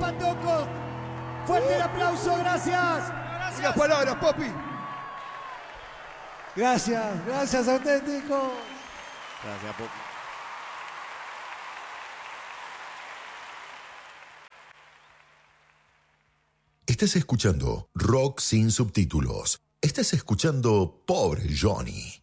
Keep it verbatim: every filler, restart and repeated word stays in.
Patocos. Fuerte el aplauso, gracias. Las palabras, papi. Gracias, gracias, auténticos. Gracias, Popi. Estás escuchando Rock sin subtítulos. Estás escuchando Pobre Johnny.